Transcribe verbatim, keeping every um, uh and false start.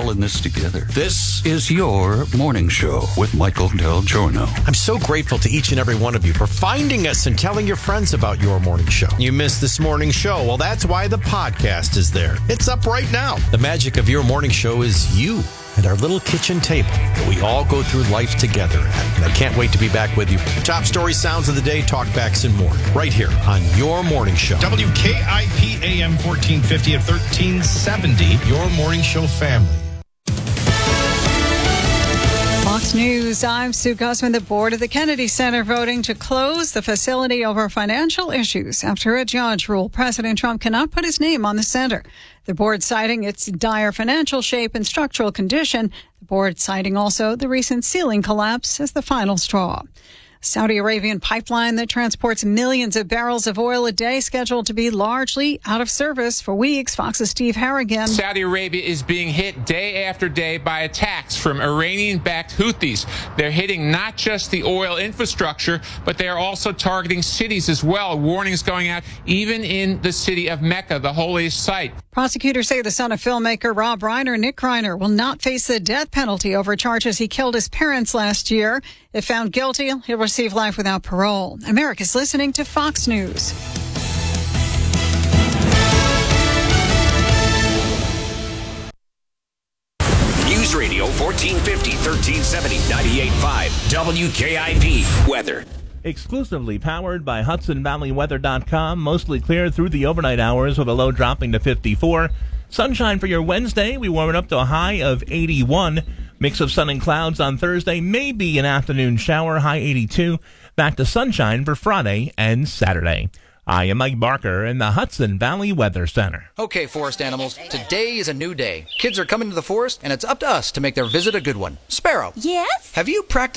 all in this together. This is your morning show with Michael Del Giorno. I'm so grateful to each and every one of you for finding us and telling your friends about your morning show. You missed this morning show. Well, that's why the podcast is there. It's up right now. The magic of your morning show is you and our little kitchen table that we all go through life together at. And I can't wait to be back with you. Top story, sounds of the day, talkbacks, and more right here on your morning show. W K I P A M fourteen fifty at thirteen seventy, your morning show family. Fox News, I'm Sue Guzman. The board of the Kennedy Center voting to close the facility over financial issues after a judge ruled President Trump cannot put his name on the center. The board citing its dire financial shape and structural condition. The board citing also the recent ceiling collapse as the final straw. Saudi Arabian pipeline that transports millions of barrels of oil a day scheduled to be largely out of service for weeks. Fox's Steve Harrigan. Saudi Arabia is being hit day after day by attacks from Iranian-backed Houthis. They're hitting not just the oil infrastructure, but they are also targeting cities as well. Warnings going out even in the city of Mecca, the holiest site. Prosecutors say the son of filmmaker Rob Reiner, Nick Reiner, will not face the death penalty over charges he killed his parents last year. If found guilty, he'll receive life without parole. America's listening to Fox News. News Radio fourteen fifty, thirteen seventy, ninety-eight point five W K I P weather. Exclusively powered by Hudson Valley Weather dot com. Mostly clear through the overnight hours with a low dropping to fifty-four. Sunshine for your Wednesday. We warm it up to a high of eighty-one. Mix of sun and clouds on Thursday. Maybe an afternoon shower, high eighty-two. Back to sunshine for Friday and Saturday. I am Mike Barker in the Hudson Valley Weather Center. Okay, forest animals, today is a new day. Kids are coming to the forest, and it's up to us to make their visit a good one. Sparrow. Yes? Have you practiced